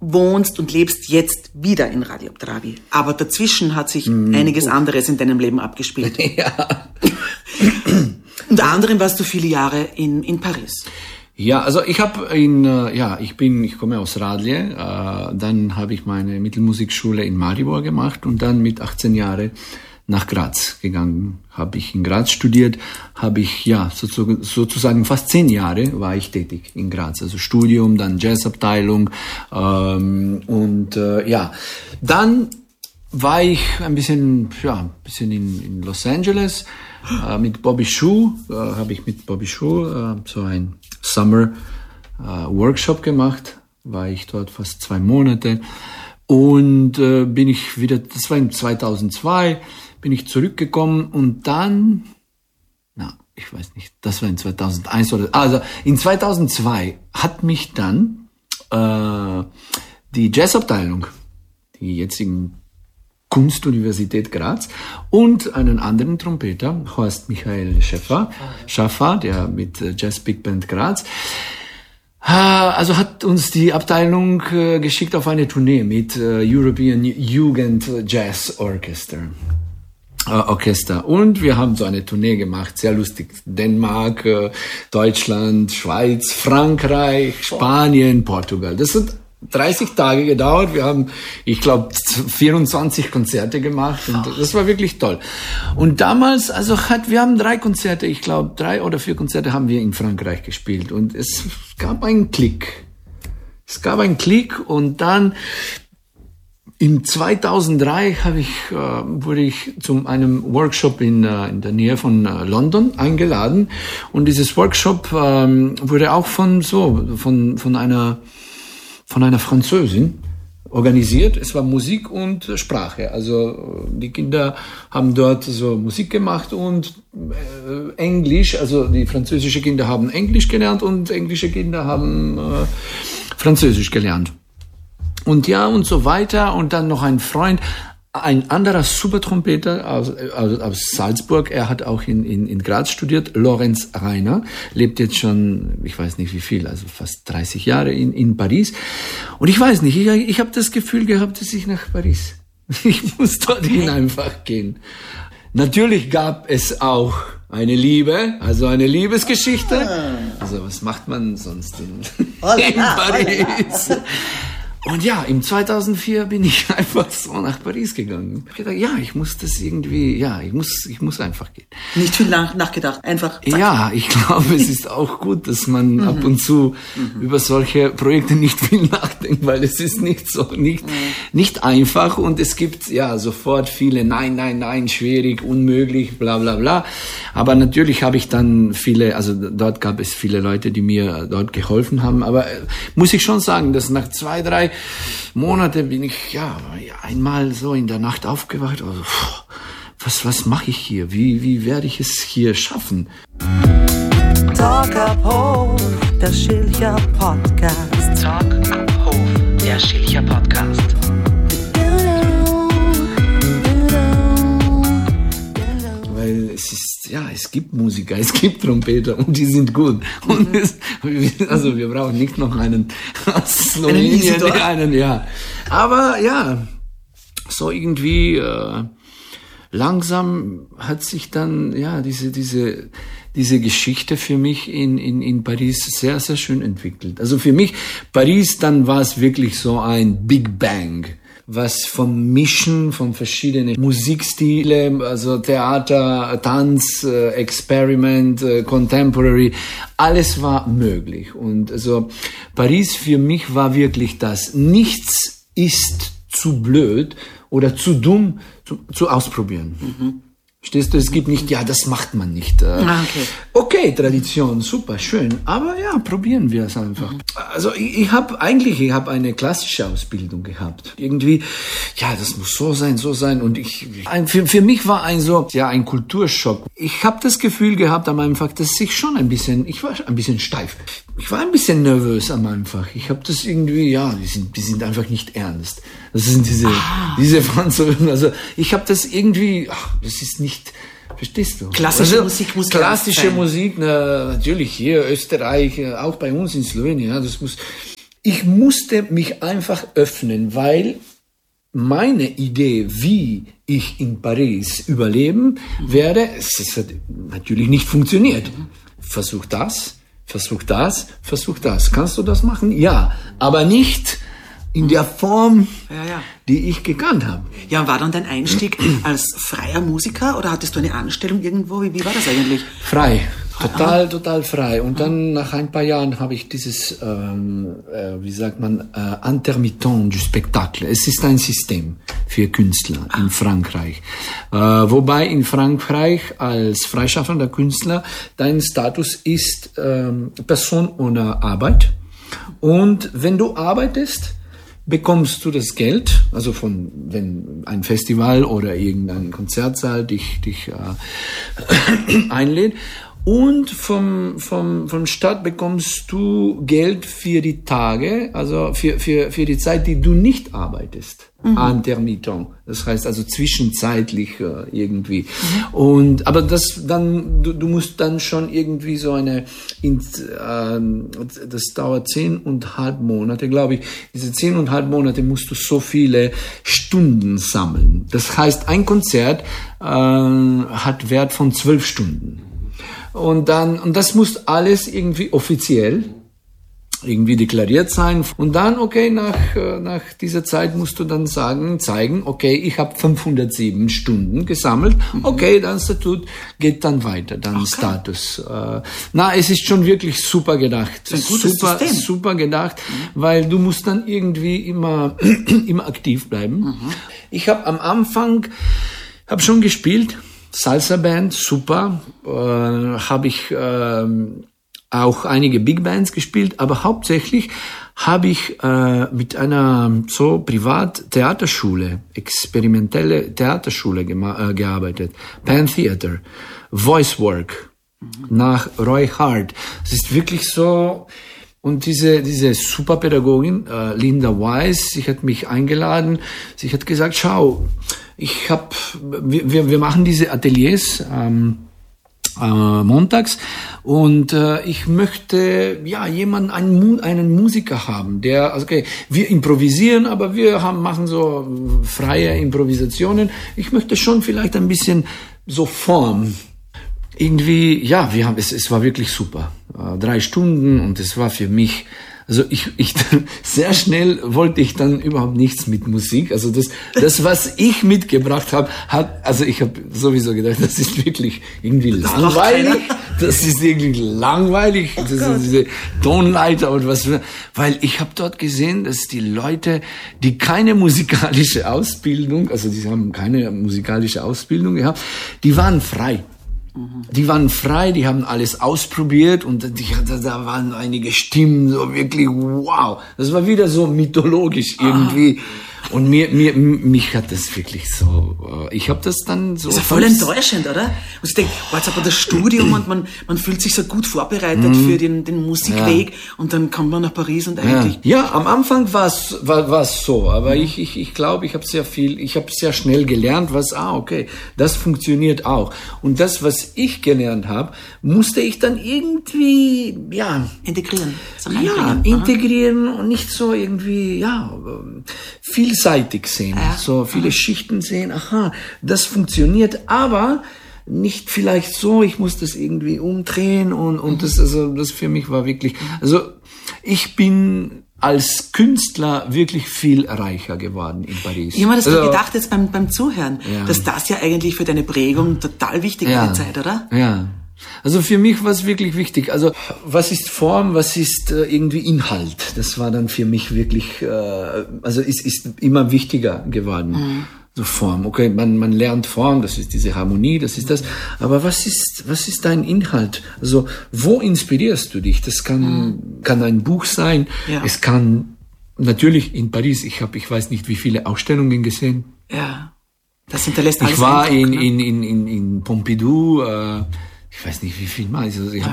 wohnst und lebst jetzt wieder in Radio Trabi. Aber dazwischen hat sich einiges anderes in deinem Leben abgespielt. Ja. Unter anderem warst du viele Jahre in Paris. Ja, also ich komme aus Radlje, dann habe ich meine Mittelmusikschule in Maribor gemacht und dann mit 18 Jahren nach Graz gegangen. Habe ich in Graz studiert, sozusagen fast 10 Jahre war ich tätig in Graz. Also Studium, dann Jazzabteilung dann war ich ein bisschen in Los Angeles mit Bobby Schuh, habe ich mit Bobby Schuh so ein Summer Workshop gemacht, war ich dort fast 2 Monate und bin ich wieder, das war in 2002, bin ich zurückgekommen und dann, ich weiß nicht, das war in 2001 also in 2002 hat mich dann die Jazzabteilung, die jetzigen Kunstuniversität Graz und einen anderen Trompeter, Horst Michael Schaffer, der mit Jazz Big Band Graz, also hat uns die Abteilung geschickt auf eine Tournee mit European Jugend Jazz Orchester. Und wir haben so eine Tournee gemacht, sehr lustig. Dänemark, Deutschland, Schweiz, Frankreich, Spanien, Portugal. Das sind 30 Tage gedauert. Wir haben, ich glaube, 24 Konzerte gemacht und das war wirklich toll. Und damals, wir haben 3 Konzerte, ich glaube 3 oder 4 Konzerte haben wir in Frankreich gespielt und es gab einen Klick. Und dann im 2003 wurde ich zu einem Workshop in der Nähe von London eingeladen und dieses Workshop wurde auch von einer Französin organisiert. Es war Musik und Sprache. Also die Kinder haben dort so Musik gemacht und Englisch. Also die französischen Kinder haben Englisch gelernt und englische Kinder haben Französisch gelernt. Und und so weiter. Und dann noch ein Freund, ein anderer Supertrompeter aus Salzburg, er hat auch in Graz studiert, Lorenz Reiner, lebt jetzt schon, ich weiß nicht wie viel, also fast 30 Jahre in Paris. Und ich weiß nicht, ich habe das Gefühl gehabt, dass ich nach Paris, ich muss dorthin einfach gehen. Natürlich gab es auch eine Liebe, also eine Liebesgeschichte. Also was macht man sonst in Paris? Und im 2004 bin ich einfach so nach Paris gegangen. Ich habe gedacht, ich muss das irgendwie, ich muss einfach gehen. Nicht viel nachgedacht, einfach zack. Ja, ich glaube, es ist auch gut, dass man ab und zu über solche Projekte nicht viel nachdenkt, weil es ist nicht einfach und es gibt sofort viele Nein, schwierig, unmöglich, bla bla bla. Aber natürlich habe ich dann dort gab es viele Leute, die mir dort geholfen haben. Aber muss ich schon sagen, dass nach 2-3 Monate bin ich einmal so in der Nacht aufgewacht. Also, was mache ich hier? Wie werde ich es hier schaffen? Talk ab Hof, der Schilcher Podcast. Talk ab Hof, der Schilcher Podcast. Weil es gibt Musiker, es gibt Trompeter und die sind gut. Und wir brauchen nicht noch einen aus Slowenien, Aber so irgendwie langsam hat sich dann diese Geschichte für mich in Paris sehr, sehr schön entwickelt. Also für mich, Paris, dann war es wirklich so ein Big Bang. Was vom Mischen von verschiedenen Musikstile, also Theater, Tanz, Experiment, Contemporary, alles war möglich. Und also Paris für mich war wirklich das. Nichts ist zu blöd oder zu dumm zu ausprobieren. Verstehst du? Es gibt nicht, das macht man nicht. Okay, Tradition, super, schön. Aber probieren wir es einfach. Also ich habe eine klassische Ausbildung gehabt. Irgendwie, das muss so sein. Und für mich war ein Kulturschock. Ich habe das Gefühl gehabt am Anfang, dass ich war ein bisschen steif. Ich war ein bisschen nervös am Anfang. Ich habe das irgendwie, die sind einfach nicht ernst. Das sind diese Franzosen. Also ich habe das irgendwie, das ist nicht, verstehst du? Klassische Musik muss klassische Musik, natürlich hier Österreich, auch bei uns in Slowenien. Das muss ich musste mich einfach öffnen, weil meine Idee, wie ich in Paris überleben werde, es hat natürlich nicht funktioniert. Versuch das. Kannst du das machen? Ja, aber nicht in der Form, die ich gekannt habe. Ja, und war dann dein Einstieg als freier Musiker oder hattest du eine Anstellung irgendwo? Wie war das eigentlich? Frei. Total frei. Und dann nach ein paar Jahren habe ich dieses, Intermittent du Spectacle. Es ist ein System für Künstler in Frankreich. Wobei in Frankreich als freischaffender Künstler dein Status ist Person ohne Arbeit. Und wenn du arbeitest, bekommst du das Geld, also wenn ein Festival oder irgendein Konzertsaal dich einlädt. Und vom Staat bekommst du Geld für die Tage, also für die Zeit, die du nicht arbeitest. Intermittent. Das heißt also zwischenzeitlich irgendwie. Aber du musst dann schon irgendwie so das dauert 10,5 Monate, glaube ich. Diese 10,5 Monate musst du so viele Stunden sammeln. Das heißt, ein Konzert hat Wert von 12 Stunden. Und das muss alles irgendwie offiziell irgendwie deklariert sein. Und dann, okay, nach dieser Zeit musst du dann zeigen, okay, ich habe 507 Stunden gesammelt. Okay, dann Statut geht dann weiter, dann Status. Es ist schon wirklich super gedacht. Super gedacht, weil du musst dann irgendwie immer aktiv bleiben. Ich habe am Anfang schon gespielt. Salsa-Band, super. Habe ich auch einige Big Bands gespielt, aber hauptsächlich habe ich mit einer so Privat-Theaterschule, experimentelle Theaterschule gearbeitet. Pan Theater, Voice Work, nach Roy Hart. Es ist wirklich so. Und diese Superpädagogin, Linda Wise, sie hat mich eingeladen. Sie hat gesagt, schau, wir machen diese Ateliers montags und ich möchte einen Musiker haben, wir improvisieren, aber wir machen so freie Improvisationen. Ich möchte schon vielleicht ein bisschen so Form. Irgendwie, es war wirklich super. 3 Stunden und es war für mich, also ich sehr schnell wollte ich dann überhaupt nichts mit Musik. Also das was ich mitgebracht habe, ich habe sowieso gedacht, das ist wirklich irgendwie langweilig. Das ist irgendwie langweilig. Das ist diese Tonleiter und was, weil ich habe dort gesehen, dass die Leute, die keine musikalische Ausbildung, also die haben keine musikalische Ausbildung gehabt, die waren frei. Die waren frei, die haben alles ausprobiert und da waren einige Stimmen so wirklich wow. Das war wieder so mythologisch irgendwie. Und mich hat das wirklich so, ich habe das dann so... Das ist ja voll enttäuschend, oder? Und ich denke, jetzt hat man das Studium und man fühlt sich so gut vorbereitet für den Musikweg und dann kommt man nach Paris und eigentlich... Ja, am Anfang war es so, aber ich glaube, ich habe sehr schnell gelernt, okay, das funktioniert auch. Und das, was ich gelernt habe, musste ich dann irgendwie, integrieren. Integrieren und nicht so irgendwie, vielseitig sehen, so viele Schichten sehen, das funktioniert, aber nicht vielleicht so, ich muss das irgendwie umdrehen und das für mich war wirklich, also ich bin als Künstler wirklich viel reicher geworden in Paris. Ich habe mir das gedacht jetzt beim Zuhören, dass das ja eigentlich für deine Prägung total wichtig war, die Zeit, oder? Ja. Also für mich war es wirklich wichtig. Also was ist Form, was ist irgendwie Inhalt? Das war dann für mich wirklich, ist immer wichtiger geworden. So Form. Okay, man lernt Form, das ist diese Harmonie, das ist das. Aber was ist dein Inhalt? Also wo inspirierst du dich? Das kann ein Buch sein. Ja. Es kann natürlich in Paris. Ich weiß nicht, wie viele Ausstellungen gesehen. Ja. Das hinterlässt alles. Ich war in Pompidou. Ich weiß nicht, wie viel Mal. Also ich habe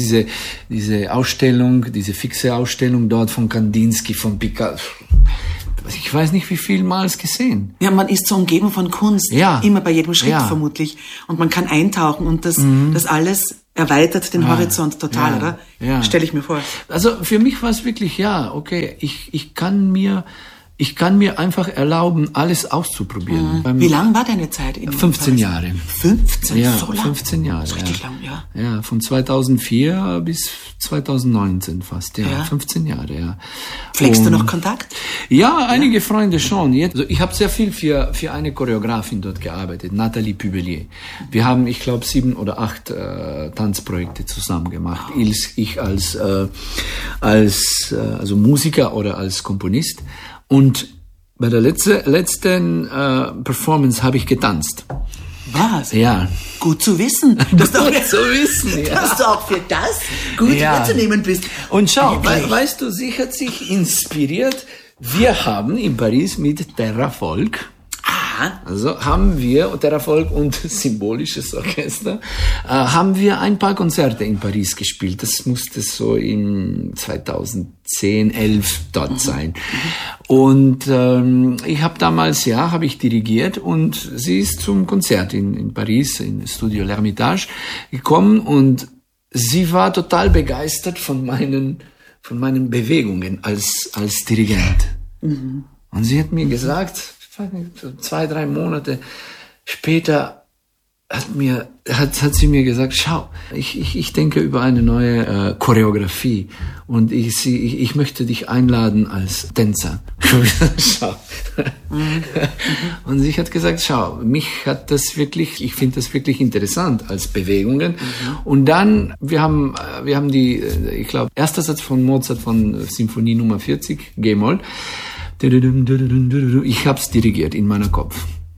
diese Ausstellung, diese fixe Ausstellung dort von Kandinsky, von Picasso. Ich weiß nicht, wie viel Mal gesehen. Ja, man ist so umgeben von Kunst. Ja. Immer bei jedem Schritt vermutlich. Und man kann eintauchen und das alles erweitert den Horizont total, oder? Ja. Stelle ich mir vor. Also für mich war es wirklich, okay, ich kann mir einfach erlauben, alles auszuprobieren. Wie lang war deine Zeit in 15 Paris? Jahre. 15? Ja, So lang? 15 Jahre. Das ist richtig ja. lang, ja. Ja, von 2004 bis 2019 fast, ja. Ja. 15 Jahre, ja. Pflegst du Und- noch Kontakt? Ja, einige Freunde schon. Jetzt, also ich habe sehr viel für eine Choreografin dort gearbeitet, Nathalie Pubelier. Wir haben, ich glaube, 7 oder 8 Tanzprojekte zusammen gemacht. Ich als Musiker oder als Komponist. Und bei der letzten Performance habe ich getanzt. Was? Ja. Gut zu wissen. Dass du auch, Gut zu wissen, ja. dass du auch für das gut Ja. herzunehmen bist. Und schau, Wirklich? weißt du, sie hat sich inspiriert. Wir haben in Paris mit Terra Folk, also haben wir Terra Folk und Symbolisches Orchester, haben wir ein paar Konzerte in Paris gespielt. Das musste so in 2010, 11 dort sein. Und ich habe damals, habe ich dirigiert und sie ist zum Konzert in Paris, in Studio L'Ermitage gekommen und sie war total begeistert von meinen Bewegungen als Dirigent. Und sie hat mir gesagt, 2-3 Monate später hat sie mir gesagt, schau, ich denke über eine neue Choreografie und ich möchte dich einladen als Tänzer. Schau. Und sie hat gesagt, schau, ich finde das wirklich interessant als Bewegungen. Und dann, wir haben die, ich glaube, erster Satz von Mozart von Symphonie Nummer 40, G-Moll. Ich hab's dirigiert in meinem Kopf.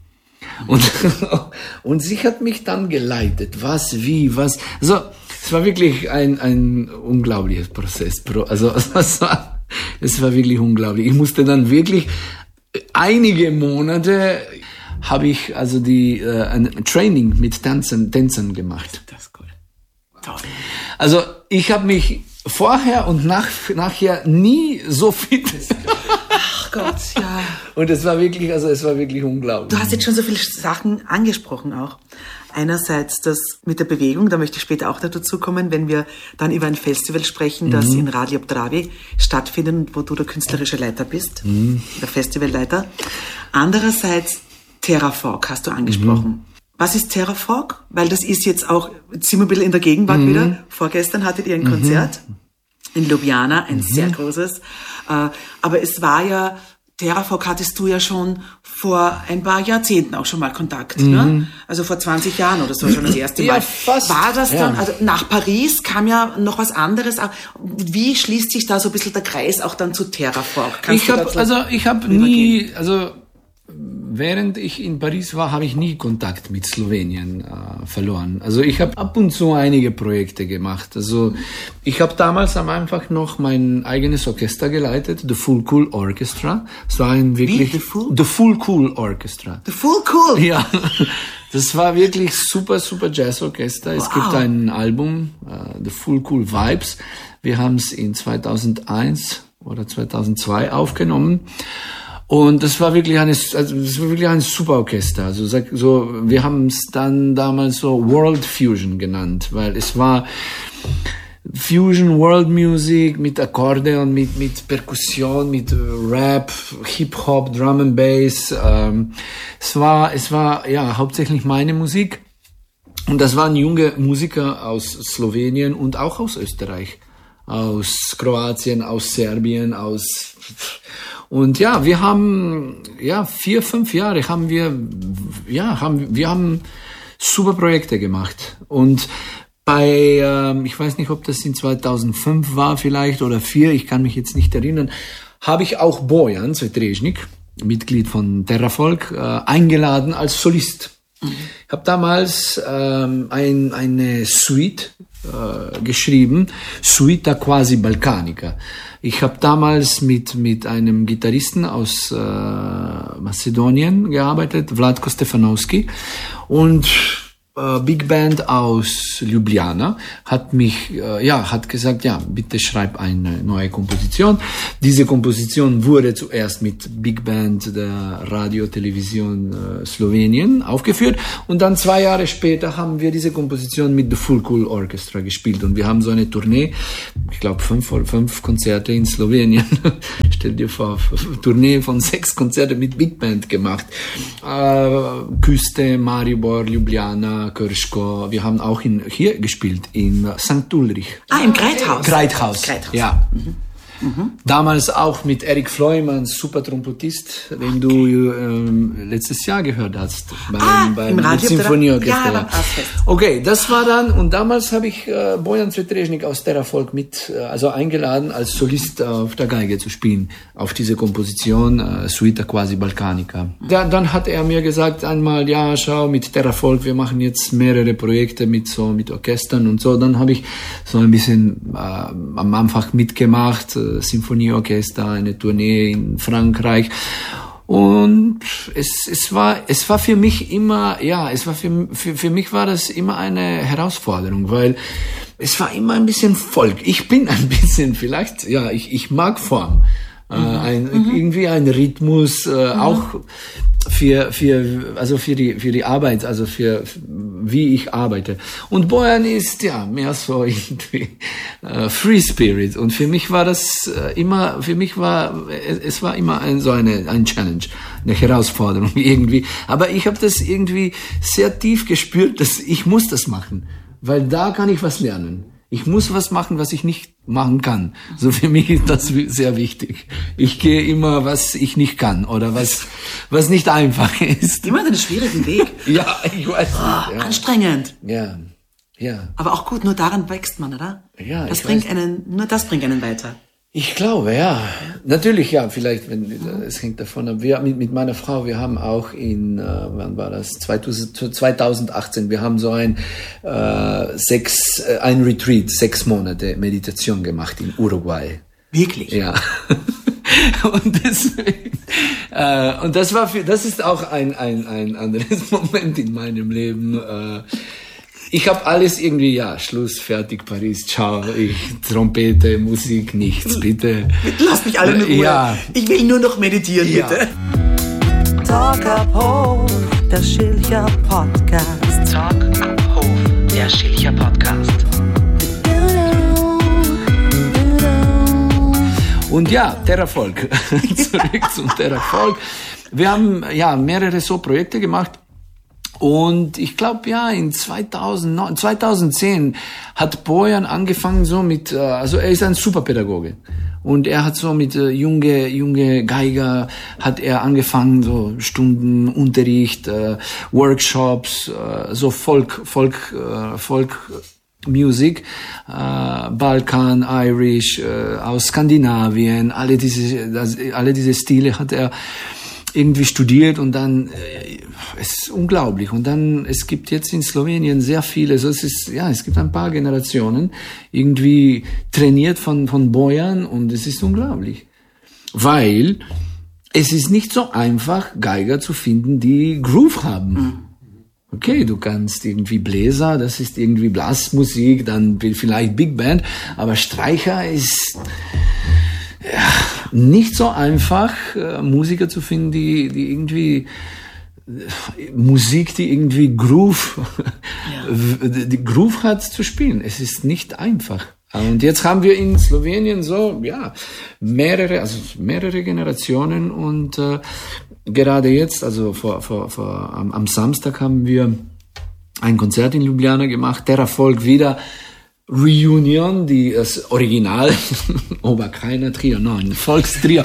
Und sie hat mich dann geleitet. Was. Also, es war wirklich ein unglaubliches Prozess. Also, es war wirklich unglaublich. Ich musste dann wirklich einige Monate habe ich also ein Training mit Tänzern gemacht. Das ist gut. Toll. Also, ich habe mich vorher und nachher nie so fit. Ach Gott, ja. Und es war wirklich unglaublich. Du hast jetzt schon so viele Sachen angesprochen auch. Einerseits das mit der Bewegung, da möchte ich später auch dazu kommen, wenn wir dann über ein Festival sprechen, das in Radio Obdravi stattfindet und wo du der künstlerische Leiter bist, der Festivalleiter. Andererseits Terra Folk hast du angesprochen. Was ist Terra Folk? Weil das ist jetzt auch, jetzt sind wir ein bisschen in der Gegenwart wieder. Vorgestern hattet ihr ein Konzert in Ljubljana, ein sehr großes. Aber es war ja, Terra Folk hattest du ja schon vor ein paar Jahrzehnten auch schon mal Kontakt, ne? Also vor 20 Jahren oder so schon das erste Mal. Ja, fast. War das dann, Ja. also nach Paris kam ja noch was anderes. Wie schließt sich da so ein bisschen der Kreis auch dann zu Terra Folk? Ich habe nie, während ich in Paris war, habe ich nie Kontakt mit Slowenien verloren. Also ich habe ab und zu einige Projekte gemacht. Also ich habe damals am Anfang noch mein eigenes Orchester geleitet, The Full Cool Orchestra. Es war ein wirklich The Full? The Full Cool Orchestra. The Full Cool. Ja, das war wirklich super Jazzorchester. Es gibt ein Album, The Full Cool Vibes. Wir haben es in 2001 oder 2002 aufgenommen. Und das war wirklich ein super Orchester. Also wir haben es dann damals so World Fusion genannt, weil es war Fusion World Music mit Akkordeon, mit Perkussion, mit Rap, Hip Hop, Drum and Bass. Es war ja hauptsächlich meine Musik. Und das waren junge Musiker aus Slowenien und auch aus Österreich, aus Kroatien, aus Serbien, und ja, wir haben 4-5 Jahre wir haben super Projekte gemacht. Und bei ich weiß nicht, ob das in 2005 war vielleicht oder 2004, ich kann mich jetzt nicht erinnern, habe ich auch Bojan Cvetrežnik, Mitglied von Terra Folk, eingeladen als Solist. Ich habe damals eine Suite geschrieben, Suita quasi Balkanica. Ich habe damals mit einem Gitarristen aus Mazedonien gearbeitet, Vlatko Stefanovski, und Big Band aus Ljubljana hat mich, hat gesagt, ja, bitte schreib eine neue Komposition. Diese Komposition wurde zuerst mit Big Band der Radio-Television Slowenien aufgeführt und dann 2 Jahre später haben wir diese Komposition mit The Full Cool Orchestra gespielt und wir haben so eine Tournee, ich glaube 5 Konzerte in Slowenien, stell dir vor, Tournee von 6 Konzerte mit Big Band gemacht. Küste, Maribor, Ljubljana, Krško. Wir haben auch hier gespielt, in St. Ulrich. Im Greithaus. Greithaus. Ja. Damals auch mit Erik Floyman, super Trompetist, den du letztes Jahr gehört hast. Beim Symphonieorchester. Ja, okay, das war dann, und damals habe ich Bojan Cvetrežnik aus Terra Folk eingeladen, als Solist auf der Geige zu spielen, auf diese Komposition, Suita Quasi Balkanica. Dann hat er mir gesagt einmal, ja, schau, mit Terra Folk, wir machen jetzt mehrere Projekte mit Orchestern und so. Dann habe ich so ein bisschen am Anfang mitgemacht, Symphonieorchester, eine Tournee in Frankreich. Und es war für mich immer, für mich war das immer eine Herausforderung, weil es war immer ein bisschen Folk. Ich bin ein bisschen vielleicht, ich mag Form. Irgendwie ein Rhythmus, auch für die Arbeit, also für wie ich arbeite. Und Bojan ist mehr so irgendwie Free Spirit. Und für mich war das immer, es war immer ein Challenge, eine Herausforderung irgendwie. Aber ich habe das irgendwie sehr tief gespürt, dass ich muss das machen, weil da kann ich was lernen. Ich muss was machen, was ich nicht machen kann. So für mich ist das sehr wichtig. Ich gehe immer, was ich nicht kann oder was nicht einfach ist. Immer einen schwierigen Weg. Ja, ich weiß. Ja. Anstrengend. Ja. Aber auch gut, nur daran wächst man, oder? Ja. Nur das bringt einen weiter. Ich glaube, ja. Natürlich, ja, vielleicht, es hängt davon ab. Wir mit meiner Frau, wir haben auch wann war das? 2018, wir haben so ein Retreat, 6 Monate Meditation gemacht in Uruguay. Wirklich? Ja. Und deswegen, das ist auch ein anderes Moment in meinem Leben. Ich habe alles irgendwie, Schluss, fertig, Paris, ciao, Trompete, Musik, nichts, bitte. Lass mich alle in Ruhe. Ja. Ich will nur noch meditieren, bitte. Talk ab Hof, der Schilcher Podcast. Talk ab Hof, der Schilcher Podcast. Und Terra Folk. Zurück zum Terra Folk. Wir haben mehrere so Projekte gemacht. Und ich glaube, in 2010 hat Bojan angefangen so mit, er ist ein Superpädagoge. Und er hat so mit junge Geiger, hat er angefangen, so Stunden, Unterricht, Workshops, so Folk Music, Balkan, Irish, aus Skandinavien, alle diese Stile hat er irgendwie studiert und dann es ist unglaublich. Und dann, es gibt jetzt in Slowenien sehr viele, es gibt ein paar Generationen irgendwie trainiert von Bojan und es ist unglaublich. Weil es ist nicht so einfach, Geiger zu finden, die Groove haben. Okay, du kannst irgendwie Bläser, das ist irgendwie Blasmusik, dann vielleicht Big Band, aber Streicher ist nicht so einfach, Musiker zu finden, die irgendwie Musik, die irgendwie Groove, die Groove hat zu spielen. Es ist nicht einfach. Und jetzt haben wir in Slowenien so, mehrere Generationen und gerade jetzt, also am Samstag haben wir ein Konzert in Ljubljana gemacht, Terra Folk wieder, Reunion, das Original, Oberkreiner Trio, ein Volkstrio.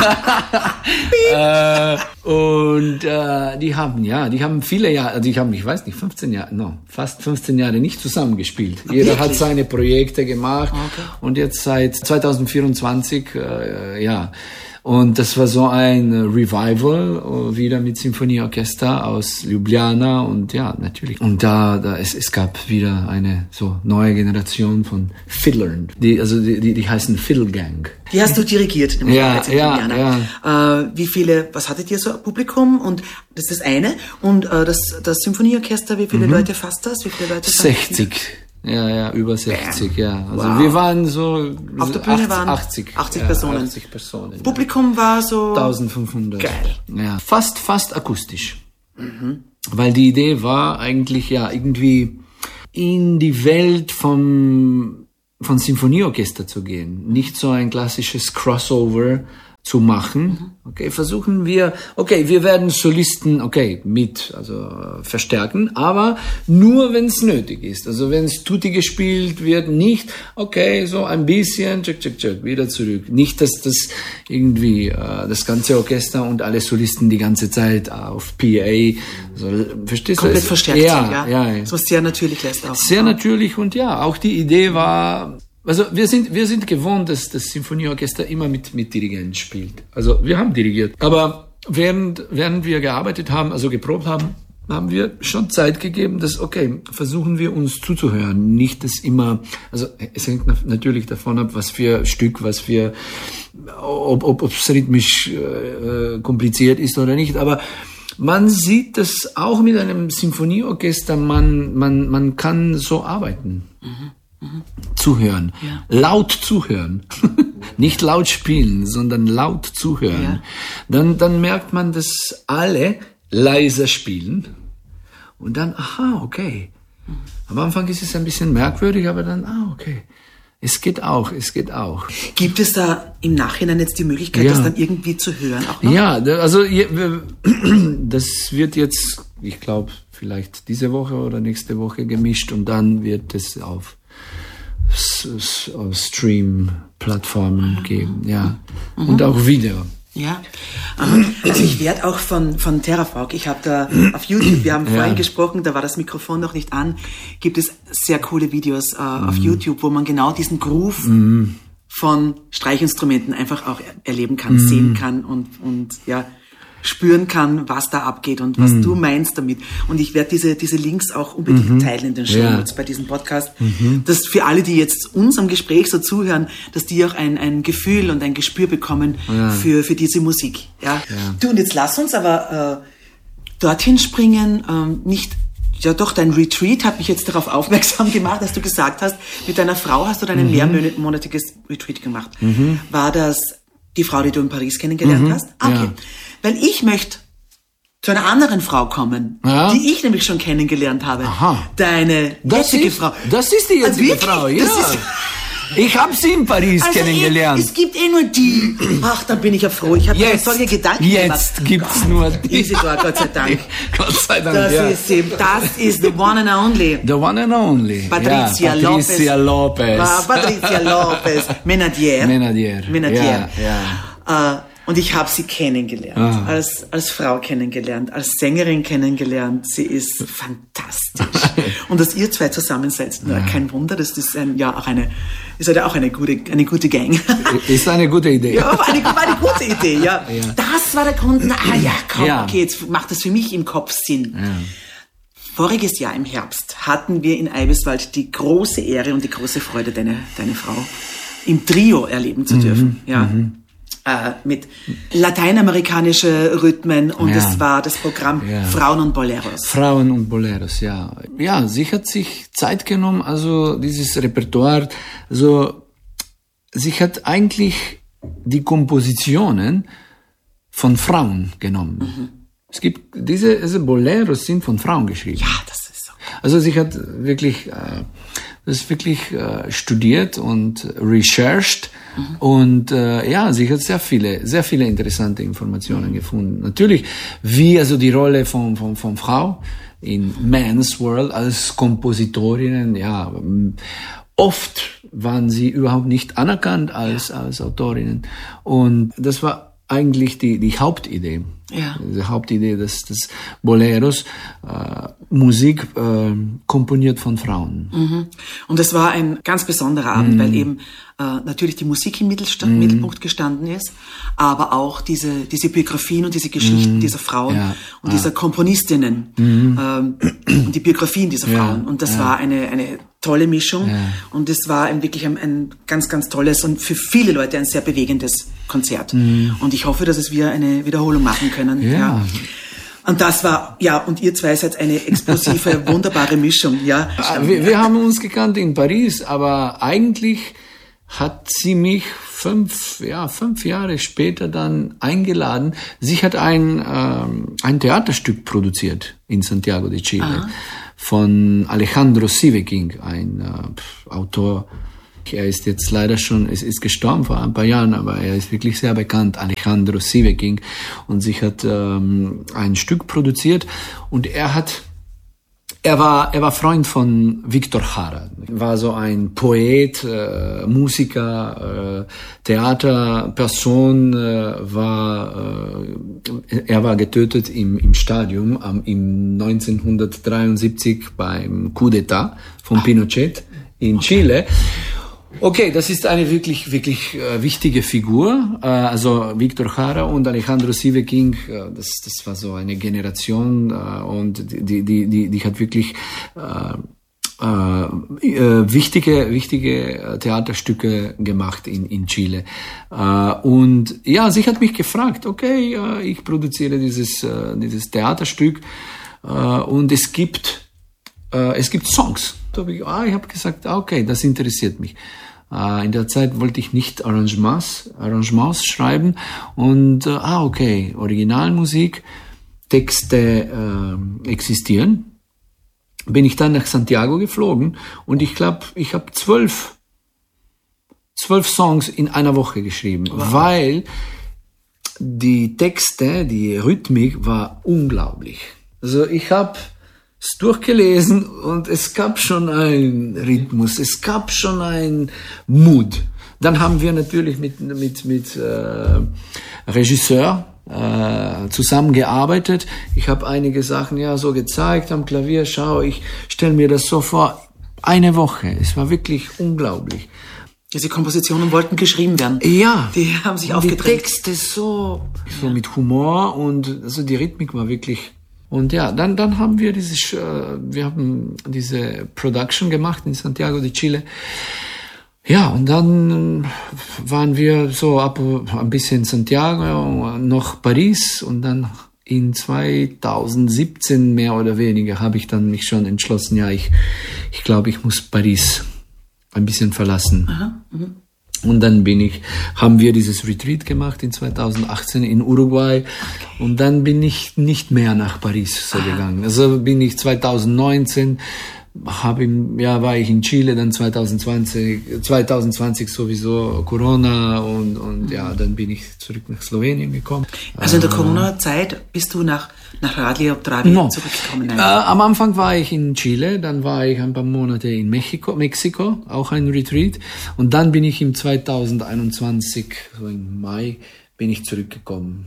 Und die haben viele Jahre, ich weiß nicht, 15 Jahre, fast 15 Jahre nicht zusammengespielt. Jeder hat seine Projekte gemacht und jetzt seit 2024, Und das war so ein Revival, wieder mit Symphonieorchester aus Ljubljana und natürlich. Und es gab wieder eine so neue Generation von Fiddlern, die heißen Fiddle Gang. Die hast du dirigiert, nämlich Ja. Wie viele, was hattet ihr so Publikum? Und das ist das eine. Und das Symphonieorchester, wie viele Leute fasst das? Wie viele Leute 60. Ja, über 60, ja. Also Wow. wir waren so Auf der Bühne waren 80 Personen. 80 Personen. Publikum war so 1500. Geil. Ja, fast akustisch. Weil die Idee war eigentlich ja irgendwie in die Welt von Sinfonieorchester zu gehen. Nicht so ein klassisches Crossover zu machen. Okay, versuchen wir, wir werden Solisten, verstärken, aber nur wenn es nötig ist. Also wenn es Tutti gespielt wird, nicht, so ein bisschen, wieder zurück. Nicht, dass das irgendwie das ganze Orchester und alle Solisten die ganze Zeit auf PA, verstehst du? komplett verstärkt Ja. So sehr natürlich lässt auch. Sehr natürlich und ja, auch die Idee war, also wir sind gewohnt, dass das Sinfonieorchester immer mit Dirigenten spielt. Also wir haben dirigiert. Aber während wir gearbeitet haben, also geprobt haben, haben wir schon Zeit gegeben, dass, versuchen wir uns zuzuhören. Nicht das immer, also es hängt natürlich davon ab, was für Stück, ob es rhythmisch kompliziert ist oder nicht, aber man sieht, dass auch mit einem Sinfonieorchester man kann so arbeiten. Zuhören. Ja. Laut zuhören. Nicht laut spielen, sondern laut zuhören. Ja. Dann merkt man, dass alle leiser spielen. Und dann, okay. Am Anfang ist es ein bisschen merkwürdig, aber dann, okay. Es geht auch. Gibt es da im Nachhinein jetzt die Möglichkeit, das dann irgendwie zu hören auch noch? Ja, also das wird jetzt, ich glaube, vielleicht diese Woche oder nächste Woche gemischt und dann wird es auf Stream-Plattformen geben, ja. Und auch Video. Ja, also ich werde auch von TerraFog, ich habe da auf YouTube, wir haben vorhin gesprochen, da war das Mikrofon noch nicht an, gibt es sehr coole Videos auf YouTube, wo man genau diesen Groove von Streichinstrumenten einfach auch erleben kann, sehen kann und spüren kann, was da abgeht und was du meinst damit. Und ich werde diese Links auch unbedingt teilen in den Shownotes bei diesem Podcast, dass für alle, die jetzt unserem Gespräch so zuhören, dass die auch ein Gefühl und ein Gespür bekommen für diese Musik. Ja. Du, und jetzt lass uns aber dorthin springen, dein Retreat hat mich jetzt darauf aufmerksam gemacht, dass du gesagt hast, mit deiner Frau hast du ein mehrmonatiges Retreat gemacht. War das die Frau, die du in Paris kennengelernt hast? Okay. Ja. Weil ich möchte zu einer anderen Frau kommen, die ich nämlich schon kennengelernt habe. Aha. Deine jetzige Frau. Das ist die jetzige Wirklich? Frau, ja. Das ist- Ich habe sie in Paris kennengelernt. Es gibt nur die. Ach, da bin ich ja froh. Ich habe mir solche Gedanken Jetzt gemacht. gibt's nur die. Isidor, Gott sei Dank. Gott sei Dank, Das ist the one and only. The one and only. Patricia Lopez. Patricia Lopez. Menadier. Ja. Und ich habe sie kennengelernt, als Frau kennengelernt, als Sängerin kennengelernt. Sie ist fantastisch. Und dass ihr zwei zusammen seid, kein Wunder, das ist auch eine gute Gang. Ist eine gute Idee. Ja, war eine gute Idee, ja. Das war der Grund, okay, jetzt macht das für mich im Kopf Sinn. Ja. Voriges Jahr im Herbst hatten wir in Eibiswald die große Ehre und die große Freude, deine Frau im Trio erleben zu dürfen. Mit lateinamerikanische Rhythmen und es war das Programm Frauen und Boleros. Frauen und Boleros, ja. Ja, sie hat sich Zeit genommen, also dieses Repertoire, also sie hat eigentlich die Kompositionen von Frauen genommen. Es gibt diese Boleros sind von Frauen geschrieben. Ja, das ist so. Also sie hat wirklich studiert und researched und sie hat sehr viele interessante Informationen gefunden. Natürlich, die Rolle von Frau in Man's World als Kompositorinnen, oft waren sie überhaupt nicht anerkannt als Autorinnen und das war eigentlich die Hauptidee. Ja. Die Hauptidee, dass Boleros Musik komponiert von Frauen. Und es war ein ganz besonderer Abend, weil eben natürlich die Musik im Mittelpunkt gestanden ist, aber auch diese Biografien und diese Geschichten dieser Frauen und dieser Komponistinnen und die Biografien dieser Frauen. Und das war eine tolle Mischung. Und es war wirklich ein ganz, ganz tolles und für viele Leute ein sehr bewegendes Konzert. Und ich hoffe, dass es wir eine Wiederholung machen können. Ja. Und das war, und ihr zwei seid eine explosive, wunderbare Mischung. Ja. Wir haben uns gekannt in Paris, aber eigentlich hat sie mich 5 Jahre später dann eingeladen. Sie hat ein Theaterstück produziert in Santiago de Chile von Alejandro Siveking, ein Autor. Er ist jetzt leider ist gestorben vor ein paar Jahren, aber er ist wirklich sehr bekannt, Alejandro Siveking. Und sie hat ein Stück produziert und er war Freund von Victor Jara. War so ein Poet, Musiker, Theaterperson, er war getötet im Stadion im 1973 beim Coup d'État von Pinochet in Chile. Okay, das ist eine wirklich, wirklich wichtige Figur. Also Victor Jara und Alejandro Siveking, das war so eine Generation und die hat wirklich wichtige Theaterstücke gemacht in Chile. Und ja, sie hat mich gefragt, okay, ich produziere dieses Theaterstück und es gibt Songs. Ich habe gesagt, okay, das interessiert mich. In der Zeit wollte ich nicht Arrangements schreiben und okay, Originalmusik, Texte existieren. Bin ich dann nach Santiago geflogen und ich glaube, ich habe 12 Songs in einer Woche geschrieben, weil die Texte, die Rhythmik war unglaublich. Also ich habe es durchgelesen und es gab schon einen Rhythmus, es gab schon einen Mood. Dann haben wir natürlich mit Regisseur zusammengearbeitet. Ich habe einige Sachen so gezeigt am Klavier. Schau, ich stelle mir das so vor. Eine Woche. Es war wirklich unglaublich. Diese Kompositionen wollten geschrieben werden. Ja. Die haben sich aufgedrängt. Die Texte so mit Humor und also die Rhythmik war wirklich. Und ja, dann haben wir diese Production gemacht in Santiago de Chile. Ja, und dann waren wir so ein bisschen in Santiago, noch Paris und dann in 2017 mehr oder weniger habe ich dann mich schon entschlossen, ich glaube, ich muss Paris ein bisschen verlassen. Aha, und dann haben wir dieses Retreat gemacht in 2018 in Uruguay. Okay. Und dann bin ich nicht mehr nach Paris gegangen. Also bin ich 2019, war ich in Chile, dann 2020 sowieso Corona und dann bin ich zurück nach Slowenien gekommen. Also in der Corona-Zeit bist du nach Radio Obdravi zurückgekommen? Am Anfang war ich in Chile, dann war ich ein paar Monate in Mexiko, auch ein Retreat. Und dann bin ich im 2021, so im Mai, bin ich zurückgekommen.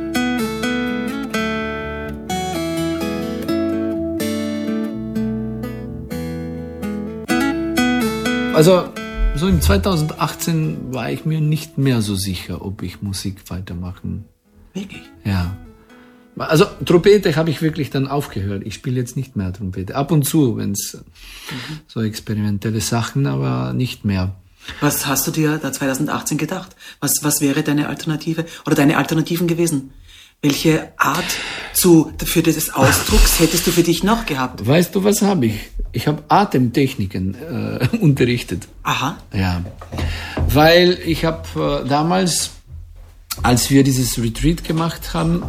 Also so im 2018 war ich mir nicht mehr so sicher, ob ich Musik weitermachen. Wirklich? Ja. Also Trompete habe ich wirklich dann aufgehört. Ich spiele jetzt nicht mehr Trompete. Ab und zu, wenn es so experimentelle Sachen, aber nicht mehr. Was hast du dir da 2018 gedacht? Was wäre deine Alternative oder deine Alternativen gewesen? Welche Art für des Ausdrucks hättest du für dich noch gehabt? Weißt du, was habe ich? Ich habe Atemtechniken unterrichtet. Aha. Ja, weil ich habe damals, als wir dieses Retreat gemacht haben,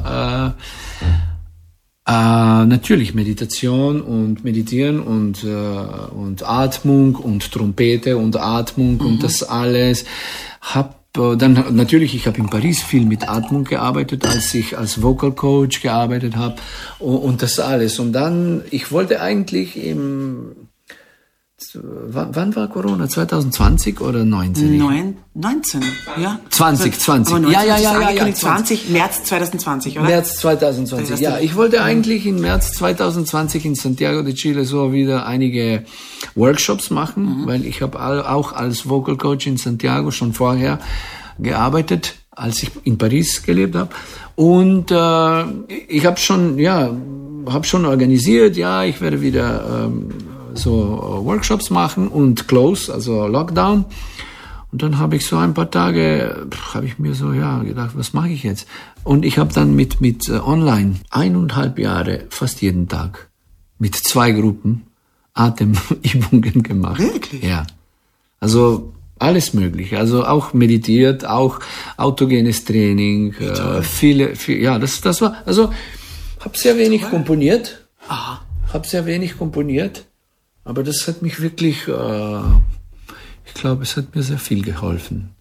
natürlich Meditation und Meditieren und Atmung und Trompete und Atmung und das alles. Dann natürlich, ich habe in Paris viel mit Atmung gearbeitet, als ich als Vocal Coach gearbeitet habe und das alles. Und dann, ich wollte eigentlich wann war Corona? 2020 oder 19? 19, ja. 2020. Aber 19, ja. 20, März 2020, oder? März 2020, ja. Ich wollte eigentlich im März 2020 in Santiago de Chile so wieder einige Workshops machen, weil ich habe auch als Vocal Coach in Santiago schon vorher gearbeitet, als ich in Paris gelebt habe. Und ich habe schon organisiert, ich werde wieder so Workshops machen und Close, also Lockdown. Und dann habe ich so ein paar Tage, habe ich mir so gedacht, was mache ich jetzt? Und ich habe dann mit online 1,5 Jahre, fast jeden Tag, mit 2 Gruppen Atemübungen gemacht. Wirklich? Ja. Also alles Mögliche. Also auch meditiert, auch autogenes Training, viele, das war, also habe sehr wenig komponiert. Aha. Habe sehr wenig komponiert, aber das hat mich wirklich, ich glaube, es hat mir sehr viel geholfen.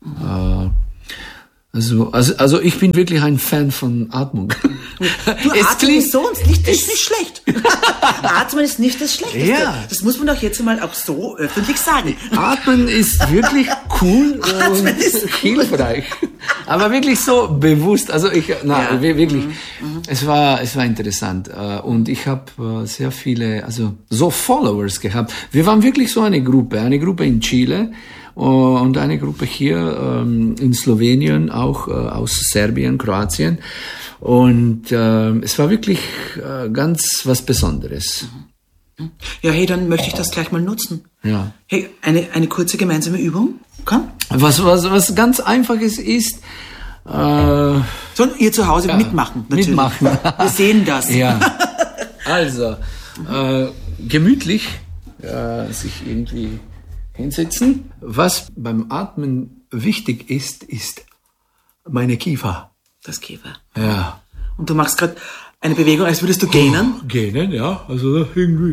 Also ich bin wirklich ein Fan von Atmung. Du, Atmen ist so und nicht schlecht. Atmen ist nicht das Schlechteste. Ja. Das muss man doch jetzt mal auch so öffentlich sagen. Atmen ist wirklich cool und hilfreich. Aber wirklich so bewusst. Also wirklich. Es war interessant. Und ich habe sehr viele, also so Followers gehabt. Wir waren wirklich so eine Gruppe in Chile und eine Gruppe hier in Slowenien, auch aus Serbien, Kroatien. Und es war wirklich ganz was Besonderes. Ja, hey, dann möchte ich das gleich mal nutzen. Ja. Hey, eine kurze gemeinsame Übung. Komm. Was ganz Einfaches ist, Sollen ihr zu Hause mitmachen, natürlich. Mitmachen. Wir sehen das. Ja. Also, gemütlich sich irgendwie hinsetzen. Was beim Atmen wichtig ist meine Kiefer. Das Kiefer. Ja. Und du machst gerade eine Bewegung, als würdest du gähnen. Gähnen, ja. Also irgendwie.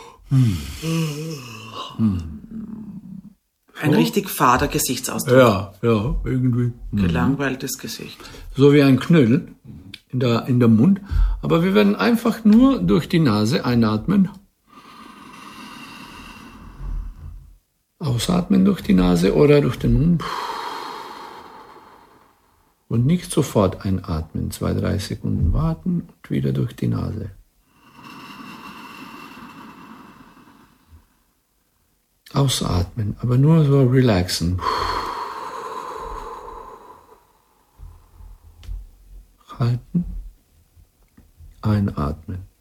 Ein richtig fader Gesichtsausdruck. Ja, irgendwie. Gelangweiltes Gesicht. So wie ein Knödel in der Mund. Aber wir werden einfach nur durch die Nase einatmen. Ausatmen durch die Nase oder durch den Mund. Und nicht sofort einatmen. 2-3 Sekunden warten und wieder durch die Nase. Ausatmen, aber nur so relaxen. Halten. Einatmen.